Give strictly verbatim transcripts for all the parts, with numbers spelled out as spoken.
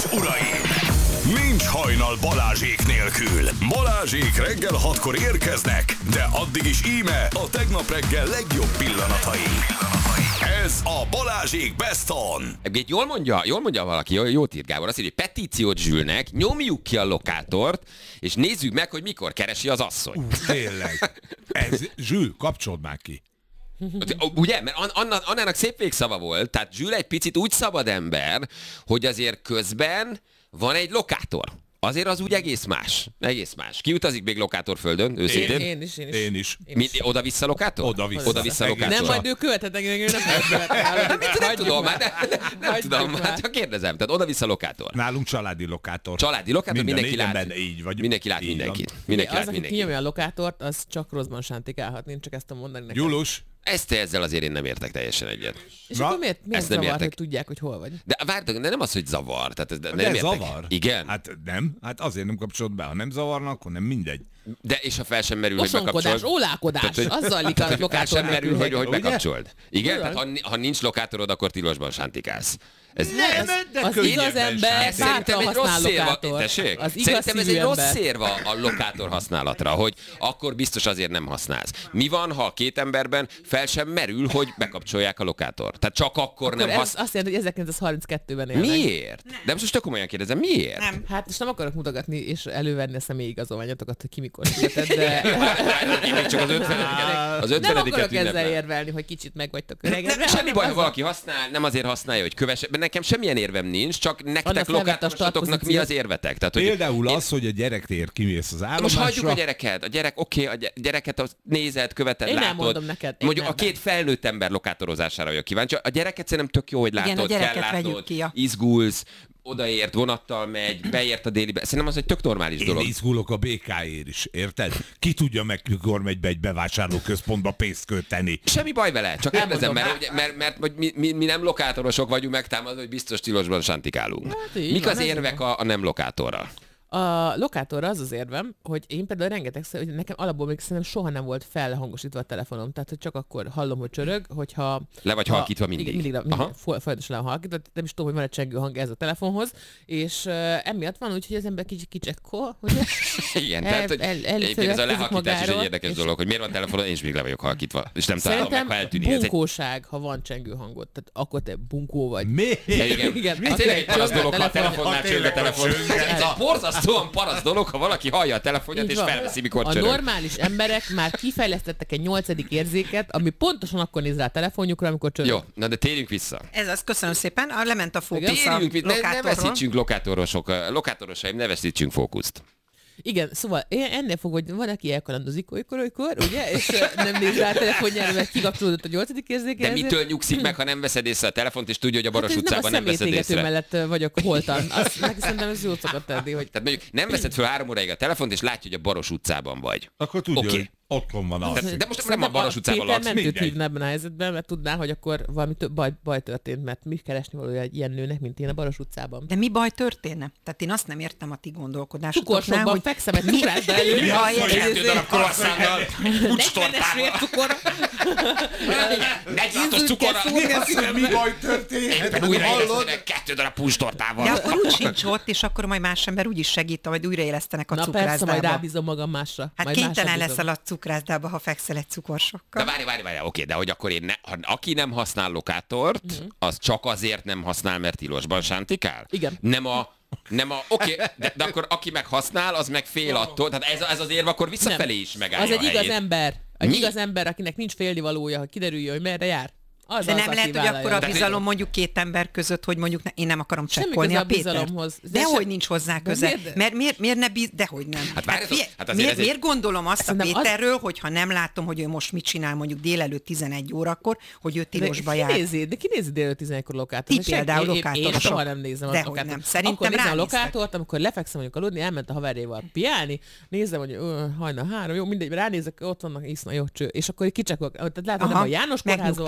és uraim! Nincs hajnal Balázsék nélkül. Balázsék reggel hatkor érkeznek, de addig is íme a tegnap reggel legjobb pillanatai. Ez a Balázsék Best On. Egy jól mondja, jól mondja valaki, jó, jót ír Gábor, azt írja, hogy petíciót Zsülnek, nyomjuk ki a lokátort, és nézzük meg, hogy mikor keresi az asszony. Uh, tényleg. Ez, Zsül, kapcsold már ki. Ugye? Mert Anna, Annának szép végszava volt, tehát Zsül egy picit úgy szabad ember, hogy azért közben van egy lokátor. Azért az úgy egész más. Egész más. Ki utazik még lokátorföldön, őszintén? Én, én is, én is. Én is. Én is. Oda-vissza lokátor? Oda-vissza. Oda-vissza lokátor. Nem, majd ő követhet engem, ő nem Nem, mit nem tudom, már, nem, nem Hagyjuk tudom, már. hát csak kérdezem. Tehát oda-vissza lokátor. Nálunk családi lokátor. Családi lokátor, Mind a mindenki négyen lát. benne, így vagy. Mindenki lát Így mindenkit. van. Mindenki Az, lát aki mindenkit. kinyomja a lokátort, az csak rosszban sántikálhat. Én csak ezt tudom mondani neked. Julus, Ezt ezzel azért én nem értek teljesen egyet. És Na, akkor miért, miért ezt nem zavar, értek. hogy tudják, hogy hol vagy? De várjatok, de nem az, hogy zavar. Tehát ez, de de nem értek. zavar? Igen. Hát nem, hát azért nem kapcsolod be. Ha nem zavarna, akkor nem mindegy. De és ha fel sem merül, hogy Osonkodás, bekapcsold. ólálkodás, Tehát, hogy- az zajlik Tehát, a hogy fel lokátor sem merül, hogy, nélkül. hogy Ugye? bekapcsold. Igen? Tudom. Tehát, ha, ha nincs lokátorod, akkor tilosban sántikálsz. Ez, Nem, ez, de Az könnyebben igaz ember ez szerintem bátran egy rossz használ szérva. lokátor. Tessék? Az igaz Szerintem ez szívű egy rossz ember. szérva a lokátor használatra, hogy akkor biztos azért nem használsz. Mi van, ha a két emberben fel sem merül, hogy bekapcsolják a lokátort? Tehát csak akkor, Akkor nem ez használsz. azt jelenti, hogy ezerkilencszázharminckettőben élnek. Miért? De most csak komolyan kérdezem, miért? Nem. Hát és nem akarok mutogatni és elővenni a személyigazolványatokat, hogy ki mikor született, de Én még csak az ötvenediket az nem ötvenediket akarok ezzel ünneplem. érvelni, hogy kicsit meg vagytok Nem, öregedve. semmi hanem baj, ha az a- valaki használ, nem azért használja, hogy kövesse. Nekem semmilyen érvem nincs, csak nektek felvette a lokátorosatoknak mi az érvetek? Tehát, hogy Például én- az, hogy a gyerektér kimész az Most hagyjuk állomásra. a gyereket. A gyerek, oké, okay, a gy- gyereket azt nézed, követed, Én nem látod. mondom neked, én Mondjuk nem. a két felnőtt ember lokátorozására vagyok kíváncsi. A gyereket szerintem tök jó, hogy Igen, látod, a gyereket kell látod, vegyük ki, ja. izgulsz, odaért, vonattal megy, beért a délibe. Szerintem az egy tök normális Én dolog. izgulok a bé ká-ért is, érted? Ki tudja meg, mikor megy be egy bevásárlóközpontba pénzt költeni. Semmi baj vele, csak kérdezem, Elmondom. mert, mert, mert, mert mi, mi, mi, nem lokátorosok vagyunk megtámadva, hogy biztos tilosban sántikálunk. Hát így Mik van, az ez érvek a, a nem lokátorra? A lokátorra az az érvem, hogy én például rengetegszer, hogy nekem alapból még szerintem soha nem volt felhangosítva a telefonom, tehát hogy csak akkor hallom, hogy csörög, hogyha... Le vagy ha- halkítva mindig. Igen, mindig, Aha. mindig fo- folyamatosan le van halkítva, nem is tudom, hogy van egy csengő hang ez a telefonhoz, és uh, emiatt van úgy, hogy az ember kicsit kicsekkol, ugye? Igen, El- tehát, hogy el- egyébként ez a előfeledkezik lehalkítás is egy magáról, érdekes és- dolog, hogy miért van telefonon, én is még le vagyok halkítva, és nem találom meg, ha Szerintem eltűnik. Ez egy... bunkóság, ha van csengő hangot, tehát akkor te bunkó vagy. Miért? Ja, igen. Igen. Ez tényleg egy parasz Csörög a dolog, ha a telefon. telefonnál Ha csörög a tényleg telefon. csörög. Ez a borzasztóan parasz dolog, ha valaki hallja a telefonját Így és van. felveszi, mikor A csörög. normális emberek már kifejlesztettek egy nyolcadik érzéket, ami pontosan akkor néz rá a telefonjukra, amikor csörög. Jó, na de térjünk vissza. Ez az, köszönöm szépen. A lement a fókusz a Térjünk vissza, ne, ne lokátorról. veszítsünk lokátorosok, lokátorosaim, ne veszítsünk fókuszt. Igen, szóval én ennél fog, hogy van, aki elkalandozik olykor, olykor, ugye, és ö, nem néz rá a telefonjára, mert kikapcsolódott a nyolcadik érzéke. De ezért- mitől nyugszik meg, ha nem veszed észre a telefont, és tudja, hogy a Baros Hát ez utcában nem nem a veszed szemétégető észre? mellett ö, vagyok holtan. Azt, neki szerintem ez jót szokott tenni, hogy Tehát mondjuk nem veszed fel három óráig a telefont, és látja, hogy a Baros utcában vagy. Akkor tudja, Oké. hogy otthon van az. De- de most nem Szerintem a Baros utcában Péter laksz, mentőt mindegy. hívna ebben a helyzetben, mert tudná, hogy akkor valami több baj, baj történt, mert mi keresni valója egy ilyen nőnek, mint én a Baros utcában. De mi baj történne? Tehát én azt nem értem a ti gondolkodásotoknál, Cukorsokban hogy fekszem egy cukrászda elő. Mi baj ez? Kettő darab croissantal, negyvenes bucstortával, vércukor. negyvenhatos cukorral, Mi baj történhet? éppen újraélesztenek kettő darab puncstortával. De akkor úgy sincs ott, és akkor majd más ember úgy is segít, vagy újraélesztenek a Na persze, majd cukrászdába. rábízom magam másra. Hát majd kénytelen másra leszel bízom. a cukrászdába, ha fekszel egy cukorsokkal. De várj, várj, várj, oké, de hogy akkor én ne, ha, aki nem használ lokátort, uh-huh. az csak azért nem használ, mert tilosban sántikál? Igen. Nem a nem a, oké, okay, de, de akkor aki meg használ, az meg fél attól, tehát ez, ez az érv akkor visszafelé is megállja Az egy a igaz helyét. ember. Egy Mi? igaz ember, akinek nincs félnivalója, hogy kiderüljön, hogy merre jár. Az De az, nem aki lehet, hogy vállalja. akkor a Tehát- bizalom mondjuk két ember között, hogy mondjuk ne, én nem akarom Semmi csekkolni köze a a Pétert. bizalomhoz. De Dehogy se- nincs hozzá De köze. miért? Mert miért, miért ne bíz... Dehogy nem. Hát várjatok, figyelj, hát azért miért, ez egy- miért gondolom azt a Szerintem az- Péterről, hogy ha nem látom, hogy ő most mit csinál mondjuk délelőtt tizenegy órakor, hogy ő tilosba de jár. kinézi, de kinézi délőtt tizenegykor lokátort? Ti Senki- például én- én- Én lokátorosok. soha nem nézem a Dehogy lokátort. nem. Szerintem Akkor nézem a ránéztek. lokátort, amikor lefekszem mondjuk aludni, elment a haverjával piálni, nézem, hogy ö, hajnal három, jó, mindegy, ránézek, ott vannak, iszna, jó cső, és akkor így kicsekok, tehát látod, nem Aha, a János kórházol, megnyugtat. igen,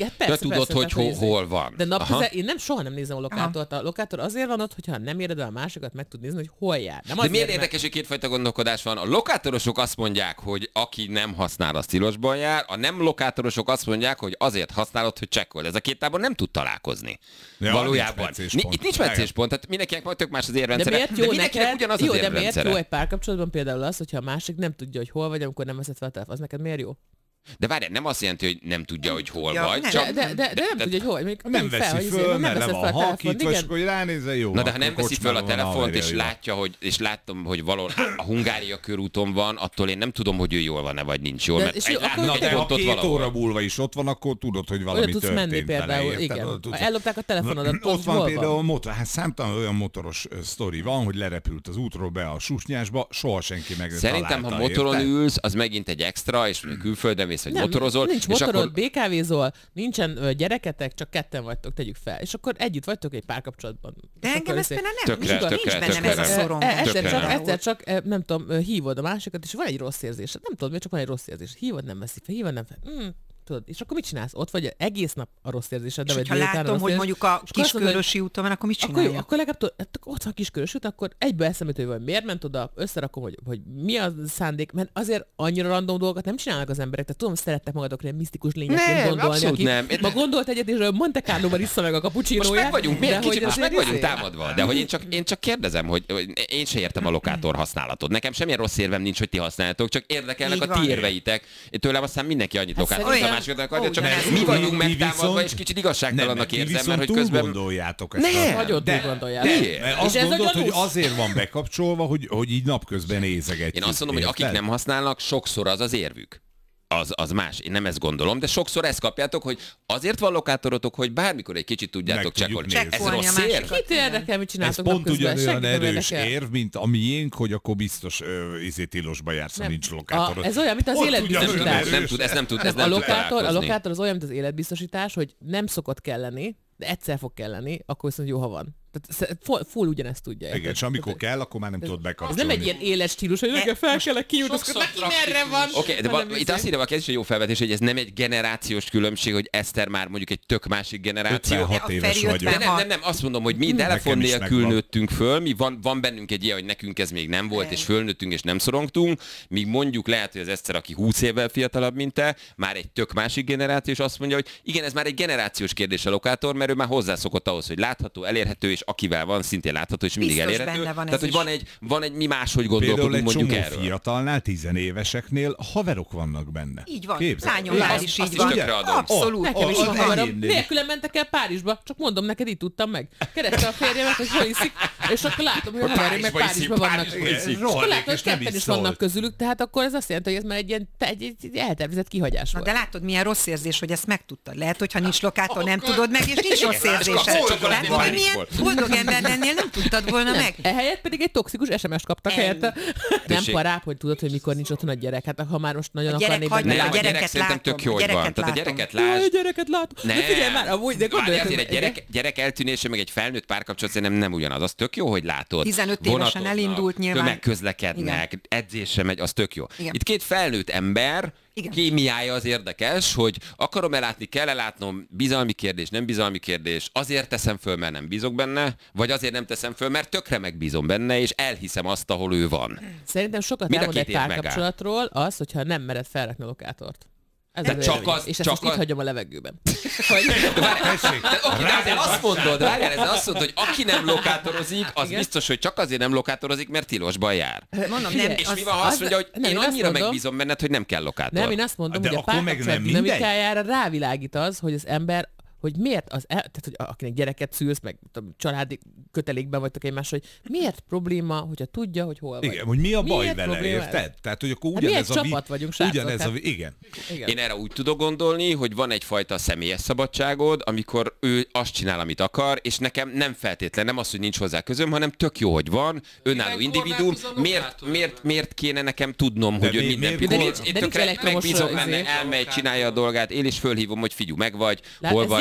Igen, persze, tudod, persze, hogy tehát, hol, hol van. De Aha. napközben én nem soha nem nézem a lokátort. A lokátor azért van ott, hogyha nem éred el a másikat, meg tud nézni, hogy hol jár. Nem De azért, miért mert- érdekes, hogy kétfajta gondolkodás van? A lokátorosok azt mondják, hogy aki nem használ, az tilosban jár, a nem lokátorosok azt mondják, hogy azért használod, hogy csekkold. Ez a két tábor nem tud találkozni. Ja, Valójában. nincs Ni- meccéspont. Itt nincs meccéspont, tehát mindenkinek majd tök más az De érrendszere. miért jó mindenkinek neked? ugyanaz Jó, az de miért érrendszere. jó egy párkapcsolatban például az, hogyha a másik nem tudja, hogy hol vagy, amikor nem veszed fel a telefon. Az neked miért jó? De várjál, nem azt jelenti, hogy nem tudja, hogy hol tudja, vagy. nem. Csak... De, de, de, de nem tudja, hogy hol vagy. Mondjuk Nem tegyük veszi hogy föl, izé, mert veszed le fel van a halkítva, telefont, és igen. akkor ránézel, jó. Na de ha akkor nem veszi föl a kocsmában van, telefont, és haverja, jó. látja, hogy, és látom, hogy valahol a Hungária körúton van, attól én nem tudom, hogy ő jól van-e, vagy nincs jól. De- Mert és egy jó, látok akkor- Na egy de ha pontot két valahol. óra múlva is ott van, akkor tudod, hogy valami Oda tudsz történt menni vele, például, érted? igen. Oda tudsz- Ha ellopták a telefonodat, ott tudod, van hol például a van. motor, hát számtalan olyan motoros ö, sztori van, hogy lerepült az útról be a susnyásba, soha senki meg nem Szerintem, ha találta, motoron érted? ülsz, az megint egy extra, és mondjuk külföldön mész, vagy Nem, motorozol, nincs és motorod, akkor bé ká vézol, nincsen ö, gyereketek, csak ketten vagytok, tegyük fel. És akkor együtt vagytok egy párkapcsolatban. De És engem akkor ez izé- például nem, Tökre, nincs, tökre, nincs bennem ez a tökre. szorongás. E- Egyszer Tökre csak, nem. egyszer csak, e, nem tudom, ö, hívod a másikat, és van egy rossz érzésed. Nem tudod, miért csak van egy rossz érzés. Hívod, nem veszi fel, hívod, nem fel. Mm, tudod, és akkor mit csinálsz? Ott vagy egész nap a rossz érzésed, de És vagy hogyha délután a látom, rossz hogy érzés. mondjuk a És akkor azt mondod, hogy Kiskörösi úton van, akkor mit Akkor, jó, csináljak? akkor legalább tudod, akkor ott van Kiskörös út, akkor egyből eszembe jut, hogy miért ment oda, összerakom, hogy, hogy mi a szándék, mert azért annyira random dolgokat nem csinálnak az emberek. Tehát tudom, szerettek magadokra ilyen misztikus lényekként Nem, gondolni, abszolút aki nem. ma gondolt egyet, és Monte Carlo-ban issza meg a most cappuccinóját. meg vagyunk, de miért hogy kicsit most azért meg vagyunk izé- támadva, de hogy én csak, én csak kérdezem, hogy, hogy én se értem a lokátor használatot. Nekem semmilyen rossz érvem nincs, hogy ti használjátok, csak érdekelnek Így a van. ti érveitek. Én tőlem aztán mindenki annyit Hát lokátor, mint a olyan- másikat akarja, csak ugyanez. mi vagyunk Ti megtámadva, viszont- és kicsit Nem, igazságtalannak mert ti érzem, viszont mert hogy túl közben... gondoljátok ezt. Nem, a- Nagyon de- túl gondoljátok. de- Miért? mert És azt ez a gondolod, hogy gyanús. azért van bekapcsolva, hogy, hogy így napközben nézegetjük. Én azt mondom, hogy akik érted? nem használnak, sokszor az az érvük. Az, az más, én nem ezt gondolom, de sokszor ezt kapjátok, hogy azért van lokátorotok, hogy bármikor egy kicsit tudjátok Meg tudjuk csekkolni. nézni. Ez Csekkolni a rossz érv? másikat. Kit érdekel, mit Ez csináltok pont napközben? ugyanolyan Senkit nem erős érdekel. érv, mint a miénk, hogy akkor biztos ö, izé tilosba jársz, ha Nem. nincs lokátorod. A- ez olyan, mint az Ott életbiztosítás. ugyanolyan Nem, nem erős. tud, ez nem tud, ez Nem, nem a, tud lokátor, a találkozni. lokátor az olyan, mint az életbiztosítás, hogy nem szokott kelleni, de egyszer fog kelleni, akkor viszont jó, ha van. Tehát full, full ugyanezt tudja. Igen, érted? és amikor Tehát kell, akkor már nem tudod Ez bekapcsolni. nem egy ilyen éles stílus, hogy nekem fel kellene kiút, akkor neki merre van. Oké, okay, de hanem val- itt izé- azt írja, hogy ez is egy jó felvetés, hogy ez nem egy generációs különbség, hogy Eszter már mondjuk egy tök másik generáció. ötvenhat A éves Feri vagyok. De nem, ötvenhat. nem, nem, azt mondom, hogy mi telefon Nekem is nélkül megvan. nőttünk föl, mi van, van bennünk egy ilyen, hogy nekünk ez még nem volt, és fölnőttünk, és nem szorongtunk, míg mondjuk lehet, hogy az Eszter, aki húsz évvel fiatalabb, mint te, már egy tök másik generáció, és azt mondja, hogy igen, ez már egy generációs kérdés a lokátor, mert ő már hozzászokott ahhoz, hogy látható, elérhető, és akivel van, szintén látható, és mindig Biztos elérhető. benne van Tehát, ez hogy is. van egy, van egy, mi máshogy Például gondolkodunk egy mondjuk csomó erről. fiatalnál, tizenéveseknél haverok vannak benne. Így van. Képzeld. Lányomnál Azt- is azt így is van. tökre adom. Abszolút. Nekem is az van haverom. enyémnél. Nélküle mentek el Párizsba, csak mondom neked, így tudtam meg. Kereste a férjemet, hogy hol iszik, és akkor látom, hogy a haverjaim meg Párizsba iszik, Párizsban vannak. Párizsba iszik. És akkor Rohadék, látom, hogy és nem ketten is is vannak szólt. közülük, tehát akkor ez azt jelenti, hogy ez már egy ilyen te- egy, egy, egy eltervezett kihagyás Na volt. de látod, milyen rossz érzés, hogy ezt megtudtad. Lehet, hogyha nincs lokátor, nem tudod meg, és nincs rossz Igen, érzésed. és kapsz Látod, hogy milyen Párizsból. boldog ember lennél, nem tudtad volna meg. Ehelyett pedig egy toxikus es em es-t kaptak Ennyi. helyette. Nem Tessék. parább, hogy tudod, hogy mikor nincs otthon a gyerek. Hát ha már most nagyon A gyerek akarnék hagyja, benne Nem, a a látni. gyerek gyereket szerintem látom, tök jó, a hogy van. gyereket Tehát a látom. gyereket Jaj, lásd. gyereket látom. De figyelj már, amúgy, de gondolj, Várj, azért egy hogy- gyerek, gyerek eltűnése, meg egy felnőtt párkapcsolat szerintem nem ugyanaz. Az tök jó, hogy látod. tizenöt évesen Vonatoznak, elindult nyilván. Tömegközlekednek, edzésre megy, az tök jó. Igen. Itt két felnőtt ember, Igen. kémiája az érdekes, hogy akarom-e látni, kell-e látnom, bizalmi kérdés, nem bizalmi kérdés, azért teszem föl, mert nem bízok benne, vagy azért nem teszem föl, mert tökre megbízom benne, és elhiszem azt, ahol ő van. Szerintem sokat Mind a elmond két egy év megáll. párkapcsolatról az, hogyha nem mered felrakni a lokátort. Ez De az csak vélemény. az- És ezt csak most itt az- hagyom a levegőben. Hogy... Tessék, De, oké, de azért azt mondod, várjál, ez azt mondod, hogy aki nem lokátorozik, az Igen. biztos, hogy csak azért nem lokátorozik, mert tilosban jár. Mondom, Figyelj, nem, És az, mi van, ha azt az- mondja, hogy nem, én én azt annyira mondom- megbízom benned, hogy nem kell lokátor. Nem, én azt mondom, De hogy a akkor meg párkapcsolat nem mindegy? dinamikájára rávilágít az, hogy az ember hogy miért az, el, tehát hogy akinek gyereket szülsz, meg tudom, családi kötelékben vagytok egymás, hogy miért probléma, hogyha tudja, hogy hol vagy. igen, hogy mi a baj Miért vele, probléma ez? érted? Tehát, hogy akkor Hát mi ugyanez egy a... vi- csapat vagyunk, srácok, Ugyanez a... hát- vi- Igen. Igen. Én erre úgy tudok gondolni, hogy van egyfajta személyes szabadságod, amikor ő azt csinál, amit akar, és nekem nem feltétlen, nem az, hogy nincs hozzá közöm, hanem tök jó, hogy van, önálló Ilyenkor individuum. megbízom a Miért, lokátorral. miért, miért kéne nekem tudnom, De hogy ő mi- minden miért- pillanat- De nincs- Én de nincs tökre elektromos, megbízom izé. benne, elmegy, csinálja a dolgát, én is fölhívom, hogy figyelj, meg vagy, Lát, hol ez vagy,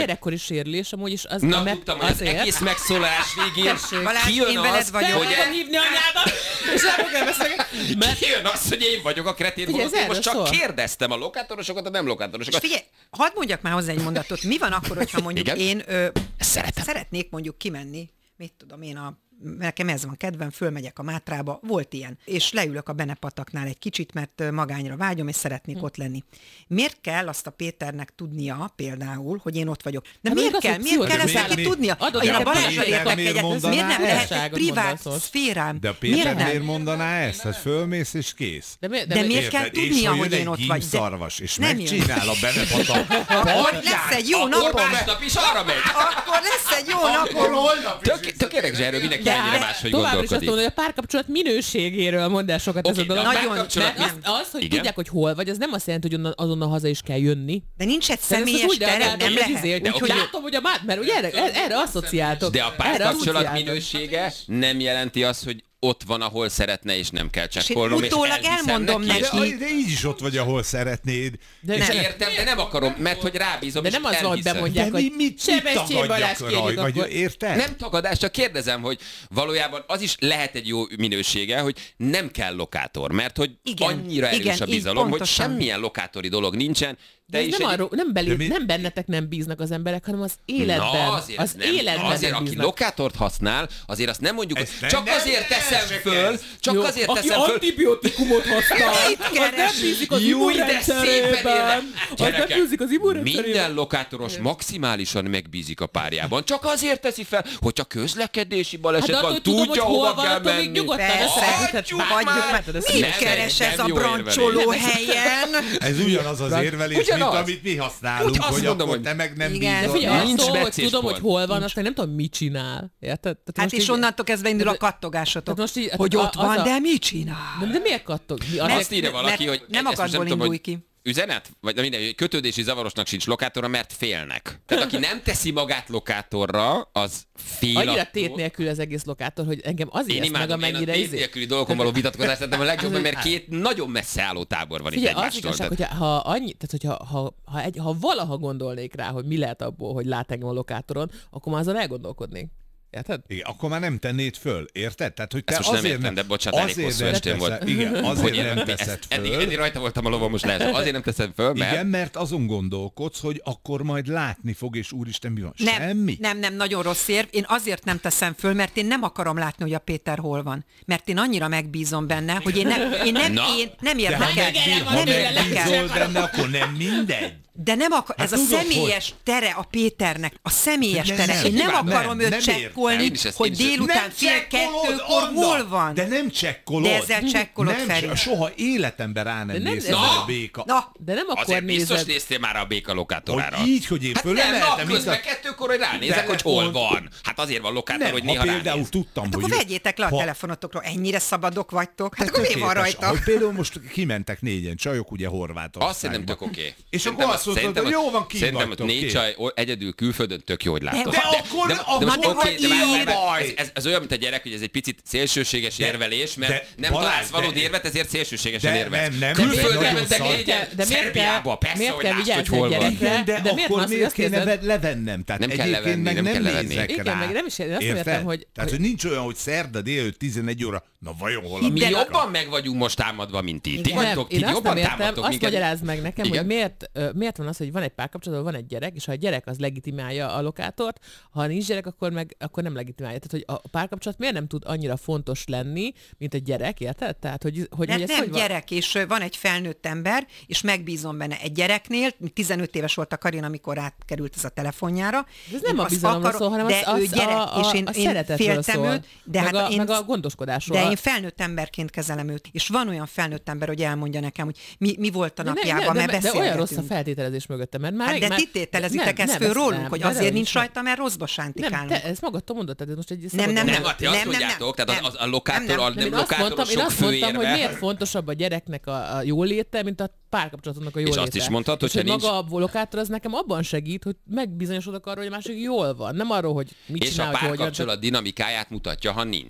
gyerekkori sérülés, amúgy is az... Na, mert tudtam, hogy az azért- egész megszólalás végén Balázs, kijön én veled az, vagyok. hogy Fogom hívni anyádat, és nem fogom beszélni. Mert kijön az, hogy én vagyok a kretén, Figyelj, holott én ez most erről csak szól. kérdeztem a lokátorosokat, a nem És lokátorosokat. figyelj, hadd mondjak már hozzá egy mondatot. Mi van akkor, hogyha mondjuk Igen? én ö, Szeretem. szeretnék mondjuk kimenni, mit tudom én, a, nekem ez van kedvem, fölmegyek a Mátrába, volt ilyen, és leülök a Benepataknál egy kicsit, mert ö, magányra vágyom, és szeretnék hm. ott lenni. Miért kell azt a Péternek tudnia például, hogy én ott vagyok? De Hát miért mondjuk kell? az, hogy Miért kell ezt pszichológus neki tudnia? adod Én a nekem Balázsra Péter értek miért egyet, mondaná miért nem ezt? lehet egy Ságot privát mondasz most. szférám? De a Miért Péter nem? miért mondaná ezt? Hát fölmész és kész. De, mi, De miért kell Érted? És tudnia, ha hogy jön én ott egy vagy? De- gímszarvas, és Nem jön. megcsinál a Benepata. Akkor lesz egy jó Akkor napom. másnap is arra megy. Akkor lesz egy jó napom. Tök, tök érdekes, erről mindenki De- ennyire de máshogy továbbra is azt gondolkodik. mondom, hogy a párkapcsolat minőségéről mondd el sokat ez a Oké, dolog. de a Mert- párkapcsolat- mert az, az, hogy Igen? tudják, hogy hol vagy, az nem azt jelenti, hogy onnan, azonnal haza is kell jönni. De nincs egy Tehát ezt személyes úgy tere, reagáltok, nem hogy izé, lehet. hogy oké. úgy látom, hogy a mát, mert ugye erre, erre asszociáltok. De a Erre párkapcsolat asszociáltok. minősége nem jelenti azt, hogy ott van, ahol szeretne, és nem kell És én csekkolnom, és utólag elhiszem elmondom neki, és neki. De, de így is ott vagy, ahol szeretnéd. De És nem. értem, de nem akarom, mert hogy rábízom, De és nem az van, hogy elhiszem. bemondják, De mi, hogy mit, mit Sebestyén Balázs, tagadjak kérjük raj, vagy akkor. érted? Nem tagadás, csak kérdezem, hogy valójában az is lehet egy jó minősége, hogy nem kell lokátor, mert hogy Igen, annyira erős igen, a így bizalom, hogy pontosan. semmilyen lokátori dolog nincsen. De Te ez is nem, egy... arról, nem, belé, De mi- nem bennetek nem bíznak az emberek, hanem az életben. Na, azért az nem, életben azért, nem aki bíznak. lokátort használ, azért azt nem mondjuk, hogy Ezt nem- csak nem- azért nem- teszem nem- föl, csak Jó, azért aki teszem föl. antibiotikumot használ, Mit az nem keres? bízik az Jó, de szépen immunrendszerében. érve. Az nem Gyerekek, bízik az immunrendszerében. minden lokátoros maximálisan megbízik a párjában. Csak azért teszi fel, hogyha közlekedési baleset Hát van, attól tudom, tudja, hogy hol hova van, kell attól még menni. nyugodtan Persze. összehetett Hagyjuk bármit. már! Hát ez Mit Nem, keres nem ez a jó brancsoló érvelés. helyen? Ez ugyanaz az érvelés, Ugyanaz. mint amit mi használunk, Úgy azt hogy mondom, akkor hogy- te meg nem Igen. De bízol. figyelj, Nincs attól, hogy becés tudom, hogy pont. hol van, aztán nem tudom, mit csinál. Érted? Tehát Hát most és így- onnantól kezdve indul a Tehát- kattogásotok, tehát most így- hogy a- ott az van, a- de mit csinál? De, de miért kattog? Mi azért- Azt írja valaki, mert hogy nem ezt most akadból tudom, indulj hogy ki. Üzenet? Vagy na minden, hogy kötődési zavarosnak sincs lokátora, mert félnek. Tehát aki nem teszi magát lokátorra, az fél Annyira attól. tét nélkül az egész lokátor, hogy engem az Én ijeszt meg, imádom, én a amennyire tét izé. nélküli dolgokon való vitatkozást tettem a legjobban, mert két nagyon messze álló tábor van itt Figyelj, az egymástól. igazság, Tehát- hogyha ha annyi, tehát hogyha ha, ha, egy, ha valaha gondolnék rá, hogy mi lehet abból, hogy lát engem a lokátoron, akkor már azon elgondolkodnék. Érted? Igen, akkor már nem tennéd föl, érted? Tehát, hogy te Ezt most nem azért értem, de bocsánat, elég azért hosszú nem estém teszed- volt. Igen, Hogy azért én- nem ez- teszed eddig, föl. eddig rajta voltam a lovon, most lehet. Azért nem teszed föl, mert... Igen, mert azon gondolkodsz, hogy akkor majd látni fog, és úristen, mi van? Nem, Semmi? nem, nem, nagyon rossz érv. Én azért nem teszem föl, mert én nem akarom látni, hogy a Péter hol van. Mert én annyira megbízom benne, hogy én nem, én nem, Na, én nem De ha, érdekel. megbíz, ha Nem megbízol érdekel. benne, akkor nem mindegy. De nem akar, Hát ez a tudod, személyes tere a Péternek, a személyes Nem, tere. nem, Én nem nem, akarom nem, őt nem csekkolni, értem. Én is ezt- hogy én is ezt- délután Nem fél csekkolod, kettőkor Anna! hol van. De nem csekkolod. De ezzel csekkolod, nem, Feri. cse- Soha életemben rá nem De nem- néztem, ez- hogy a béka. Na, De nem akkor Azért biztos nézed. néztél már a béka lokátorára. Hogy így, hogy én Hát nem, fölemeltem, nap közben mint a- kettőkor, hogy ránézek, Bele- hogy hol on- van. Hát azért van lokátor, Nem, hogy ha néha például ránéz. tudtam, hát hogy... akkor vegyétek le a ha- telefonotokról, ennyire szabadok vagytok. Hát De akkor mi van tökéletes. rajta? Hogy például most kimentek négyen csajok, ugye Horvátországba. Azt szerintem tök oké. És Szerintem akkor azt mondtad, szerintem hogy az- jó van, kint Szerintem ott vagytok, négy kész. csaj o- egyedül külföldön tök jó, hogy látod. De akkor- akkor most nem oké, de várj, várj, várj, baj. ez, ez, ez olyan, mint a gyerek, hogy ez egy picit szélsőséges De- érvelés, mert de nem Balázs, találsz valódi de- érvet, ezért szélsőségesen de érvelsz. nem, nem, Külföldre nagyon mentek szar. négyen, De miért kell, Szerbiába, persze, miért hogy kell lásd, hogy vigyázni hol egy van. gyerekre? Igen, de, De miért akkor van az, hogy miért azt kéne érzed- ve- levennem? Tehát Nem kell egyébként levenni, meg nem nem, kell levenni. nézek Igen, rá. meg nem is- én azt Érted? értem, hogy- Tehát, hogy- hogy nincs olyan, hogy szerda délelőtt tizenegy óra, na vajon hol a Mi De- jobban meg vagyunk most támadva, mint ti. Ti Igen. vagytok, ti én azt jobban nem értem, támadtok azt minket. magyarázd meg nekem, Igen? hogy miért, ö, miért van az, hogy van egy párkapcsolatban, van egy gyerek, és ha a gyerek az legitimálja a lokátort, ha nincs gyerek, akkor meg akkor nem legitimálja. Tehát, hogy a párkapcsolat miért nem tud annyira fontos lenni, mint egy gyerek, érted? Tehát, hogy, hogy, Nem, hogy ez nem hogy van? gyerek, és ö, van egy felnőtt ember, és megbízom benne egy gyereknél, tizenöt éves volt a Karin, amikor átkerült ez a telefonjára. De ez nem Én a azt bizalomról akarom- szól, hanem de az, ő az gyerek, a, a, és én, a én szeretetről féltem szól, őt, de meg, hát a, én, meg a gondoskodásról. de én felnőtt emberként kezelem őt. És van olyan felnőtt ember, hogy elmondja nekem, hogy mi, mi volt a De ne- napjában, ne- mert de, de olyan rossz a beszélgetünk. feltételezés mögötte, mert már... Hát de már, ti tételezitek nem, ezt nem, föl rólunk, nem, hogy de azért dehogy nincs is, rajta, mert rosszba Nem, sántikálunk. te ezt magadtól mondod, tehát ez most egy Nem, szabad nem, Nem, dolog. hát ti azt nem, nem, mondjátok, nem, tehát nem. az, a lokátor, Nem, nem. a Nem, nem én azt mondtam, én lokátorosok azt mondtam, hogy főérve. miért fontosabb a gyereknek a, a jóléte, mint a párkapcsolatnak a jóléte. azt is mondtad, és hogyha hogy nincs- maga a lokátor az nekem abban segít, hogy megbizonyosodok arról, hogy a másik jól van. Nem arról, hogy mit És csinál, a hogy hogy van. párkapcsolat dinamikáját mutatja, ha nincs.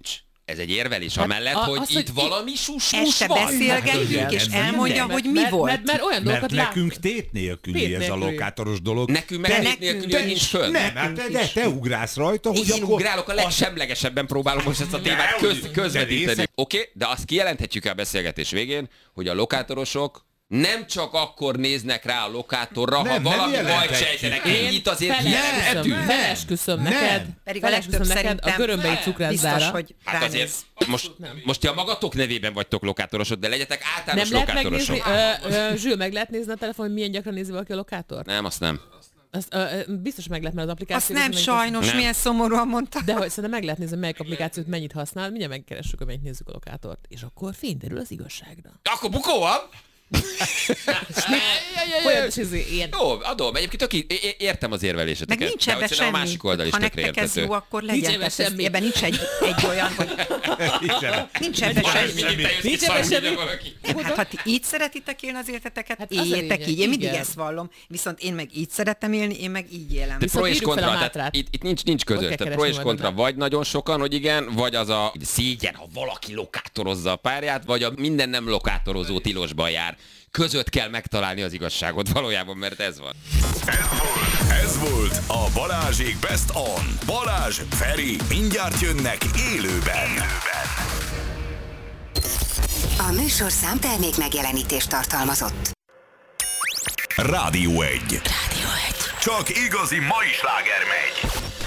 ez egy érvelés amellett, a- hogy az, itt hogy valami susmus Este van. beszélgetünk, és nem, elmondja, Mert- hogy mi mert, volt. Mert, mert olyan Mert dolgokat nekünk lát... tét nélküli Tét ez a nélküli. lokátoros dolog. Nekünk meg Te- tét nélküli, te- hogy nincs föl. Nem, hát te, de te ugrálsz rajta, hogy Én akkor... ugrálok, a legsemlegesebben próbálom most ezt a témát Ne, köz, hogy- közvetíteni. de Oké, részek- okay, de azt kijelenthetjük el a beszélgetés végén, hogy a lokátorosok nem csak akkor néznek rá a lokátorra, Nem, ha nem valami bajt jelenthetjük. sejtenek. Én Ennyit azért Felesküszöm, kijelenthetünk. felesküszöm Nem. neked, Pedig a felesküszöm legtöbb neked a szerintem görömbei biztos, cukrászdára. hogy Hát azért ránéz. most, most ti a magatok nevében vagytok lokátorosok, de legyetek Nem általános lehet megnézni, lokátorosok. ö, ö, Zsül, meg lehet nézni a telefon, hogy milyen gyakran nézi valaki a lokátort? Nem, azt nem. Azt, ö, ö, biztos meg lehet, mert az Azt applikáció... nem sajnos, Nem. milyen szomorúan mondta. De hogy szerintem meg lehet nézni, melyik applikációt mennyit használ, mindjárt megkeressük, hogy mennyit nézzük a lokátort. És akkor fény derül az igazságra. Akkor bukó van? Olyan is izé, ilyen... Jó, adom. Egyébként tök í- é- értem az érveléseteket. Meg nincs de ebbe hogy szerintem semmi. a másik oldal is Ha tökre nektek ez értető. jó, akkor Nincs legyen. ebbe Tehát ez- semmi. Ebben nincs egy, egy olyan, hogy nincs ebbe Valami semmi. mindig te jössz ki Nincs ebbe szarul, semmi. ide valaki. Hát ha ti így szeretitek élni az életeteket, Hát hát az a éljétek lényeg, így. Én mindig igen. ezt vallom, viszont én meg így szeretem élni, én meg így élem. De pro és írjuk fel kontra, a tehát Mátrát. itt, itt nincs, nincs között. kell Tehát pro és keresni kontra majd vagy nagyon sokan, hogy igen, vagy az a szégyen, ha valaki lokátorozza a párját, vagy a minden nem lokátorozó tilosban jár. Között kell megtalálni az igazságot valójában, mert ez van. Ez volt a Balázsék Best On. Balázs, Feri, mindjárt jönnek élőben. A műsorszám termék megjelenítést tartalmazott. Rádió egy. Rádió egy. Csak igazi mai sláger megy.